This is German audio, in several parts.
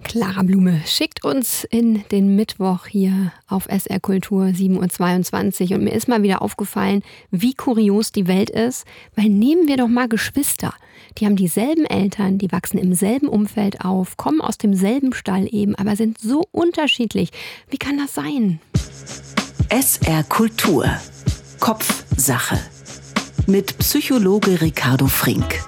Clara Blume schickt uns in den Mittwoch hier auf SR Kultur 7:22 Uhr. Und mir ist mal wieder aufgefallen, wie kurios die Welt ist. Weil nehmen wir doch mal Geschwister. Die haben dieselben Eltern, die wachsen im selben Umfeld auf, kommen aus demselben Stall eben, aber sind so unterschiedlich. Wie kann das sein? SR Kultur. Kopfsache. Mit Psychologe Ricardo Frink.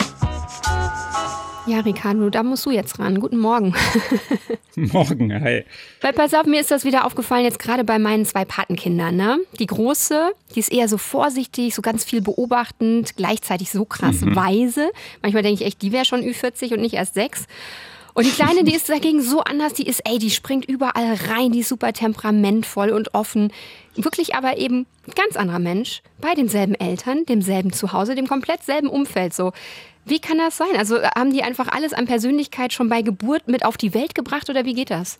Ja, Ricardo, da musst du jetzt ran. Guten Morgen. Morgen, hi. Weil pass auf, mir ist das wieder aufgefallen, jetzt gerade bei meinen 2 Patenkindern, ne? Die Große, die ist eher so vorsichtig, so ganz viel beobachtend, gleichzeitig so krass weise. Manchmal denke ich echt, die wäre schon Ü40 und nicht erst 6. Und die Kleine, die ist dagegen so anders, die springt überall rein, die ist super temperamentvoll und offen. Wirklich aber eben ein ganz anderer Mensch, bei denselben Eltern, demselben Zuhause, dem komplett selben Umfeld so. Wie kann das sein? Also haben die einfach alles an Persönlichkeit schon bei Geburt mit auf die Welt gebracht oder wie geht das?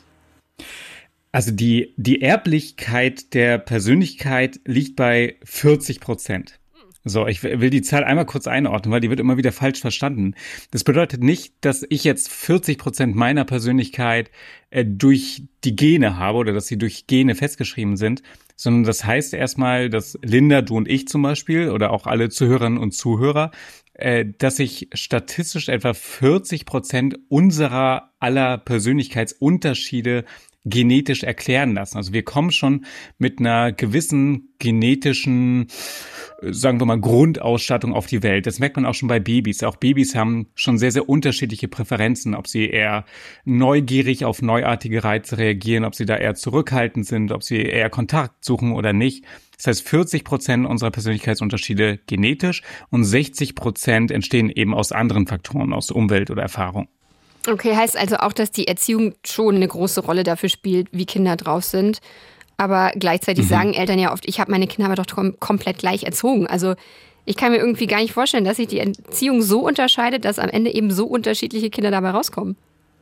Also die Erblichkeit der Persönlichkeit liegt bei 40%. So, ich will die Zahl einmal kurz einordnen, weil die wird immer wieder falsch verstanden. Das bedeutet nicht, dass ich jetzt 40% meiner Persönlichkeit durch die Gene habe oder dass sie durch Gene festgeschrieben sind, sondern das heißt erstmal, dass Linda, du und ich zum Beispiel oder auch alle Zuhörerinnen und Zuhörer, dass sich statistisch etwa 40% unserer aller Persönlichkeitsunterschiede genetisch erklären lassen. Also wir kommen schon mit einer gewissen genetischen, sagen wir mal, Grundausstattung auf die Welt. Das merkt man auch schon bei Babys. Auch Babys haben schon sehr, sehr unterschiedliche Präferenzen, ob sie eher neugierig auf neuartige Reize reagieren, ob sie da eher zurückhaltend sind, ob sie eher Kontakt suchen oder nicht. Das heißt, 40% unserer Persönlichkeitsunterschiede genetisch und 60% entstehen eben aus anderen Faktoren, aus Umwelt oder Erfahrung. Okay, heißt also auch, dass die Erziehung schon eine große Rolle dafür spielt, wie Kinder drauf sind. Aber gleichzeitig sagen Eltern ja oft, ich habe meine Kinder aber doch komplett gleich erzogen. Also ich kann mir irgendwie gar nicht vorstellen, dass sich die Erziehung so unterscheidet, dass am Ende eben so unterschiedliche Kinder dabei rauskommen.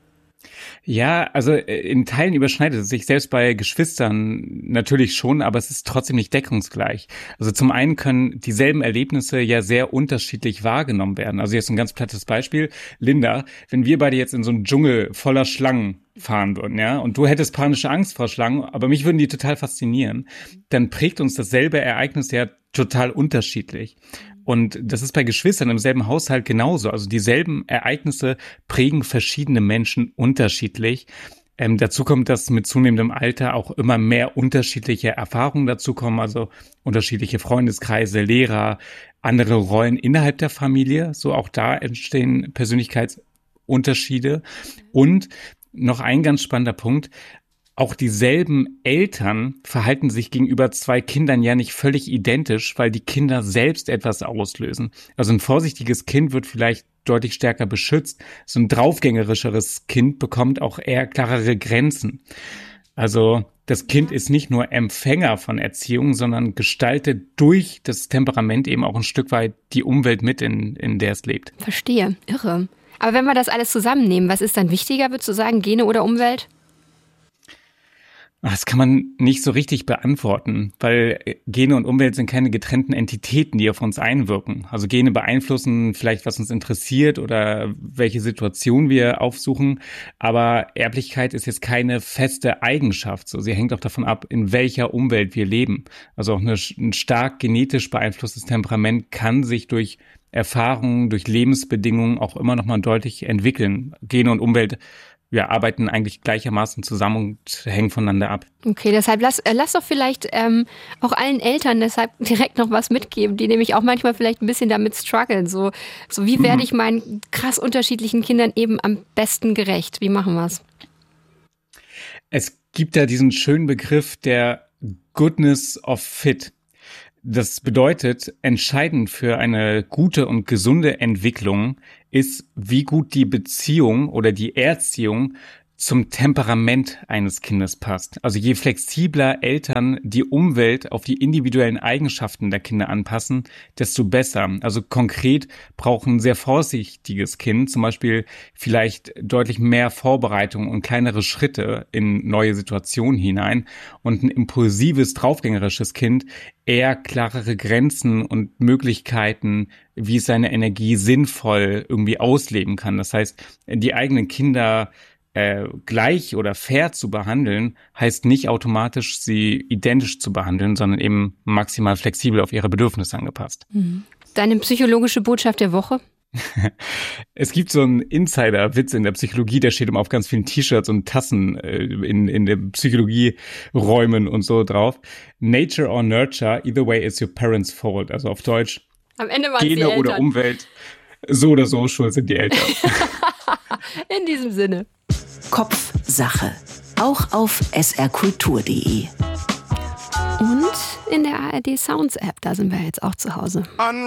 Ja, also in Teilen überschneidet es sich, selbst bei Geschwistern natürlich schon, aber es ist trotzdem nicht deckungsgleich. Also zum einen können dieselben Erlebnisse ja sehr unterschiedlich wahrgenommen werden. Also jetzt ein ganz plattes Beispiel. Linda, wenn wir beide jetzt in so einen Dschungel voller Schlangen fahren würden, ja, und du hättest panische Angst vor Schlangen, aber mich würden die total faszinieren, dann prägt uns dasselbe Ereignis ja total unterschiedlich. Und das ist bei Geschwistern im selben Haushalt genauso. Also dieselben Ereignisse prägen verschiedene Menschen unterschiedlich. Dazu kommt, dass mit zunehmendem Alter auch immer mehr unterschiedliche Erfahrungen dazukommen, also unterschiedliche Freundeskreise, Lehrer, andere Rollen innerhalb der Familie. So auch da entstehen Persönlichkeitsunterschiede. Und noch ein ganz spannender Punkt: Auch dieselben Eltern verhalten sich gegenüber 2 Kindern ja nicht völlig identisch, weil die Kinder selbst etwas auslösen. Also ein vorsichtiges Kind wird vielleicht deutlich stärker beschützt. So ein draufgängerischeres Kind bekommt auch eher klarere Grenzen. Also das Kind ist nicht nur Empfänger von Erziehung, sondern gestaltet durch das Temperament eben auch ein Stück weit die Umwelt mit, in der es lebt. Verstehe, irre. Aber wenn wir das alles zusammennehmen, was ist dann wichtiger, würdest du sagen, Gene oder Umwelt? Das kann man nicht so richtig beantworten, weil Gene und Umwelt sind keine getrennten Entitäten, die auf uns einwirken. Also Gene beeinflussen vielleicht, was uns interessiert oder welche Situation wir aufsuchen, aber Erblichkeit ist jetzt keine feste Eigenschaft. So, sie hängt auch davon ab, in welcher Umwelt wir leben. Also auch ein stark genetisch beeinflusstes Temperament kann sich durch Erfahrungen, durch Lebensbedingungen auch immer noch mal deutlich entwickeln. Gene und Umwelt arbeiten eigentlich gleichermaßen zusammen und hängen voneinander ab. Okay, deshalb lass doch vielleicht auch allen Eltern deshalb direkt noch was mitgeben, die nämlich auch manchmal vielleicht ein bisschen damit strugglen. So wie werde ich meinen krass unterschiedlichen Kindern eben am besten gerecht? Wie machen wir es? Es gibt da diesen schönen Begriff der Goodness of Fit. Das bedeutet, entscheidend für eine gute und gesunde Entwicklung ist, wie gut die Beziehung oder die Erziehung zum Temperament eines Kindes passt. Also je flexibler Eltern die Umwelt auf die individuellen Eigenschaften der Kinder anpassen, desto besser. Also konkret braucht ein sehr vorsichtiges Kind zum Beispiel vielleicht deutlich mehr Vorbereitung und kleinere Schritte in neue Situationen hinein und ein impulsives, draufgängerisches Kind eher klarere Grenzen und Möglichkeiten, wie es seine Energie sinnvoll irgendwie ausleben kann. Das heißt, die eigenen Kinder gleich oder fair zu behandeln, heißt nicht automatisch, sie identisch zu behandeln, sondern eben maximal flexibel auf ihre Bedürfnisse angepasst. Deine psychologische Botschaft der Woche? Es gibt so einen Insider-Witz in der Psychologie, der steht immer auf ganz vielen T-Shirts und Tassen in den Psychologieräumen und so drauf. Nature or nurture, either way it's your parents' fault. Also auf Deutsch, am Ende waren Gene die oder Umwelt, so oder so schuld sind die Eltern. In diesem Sinne. Kopfsache. Auch auf srkultur.de. Und in der ARD Sounds App, da sind wir jetzt auch zu Hause.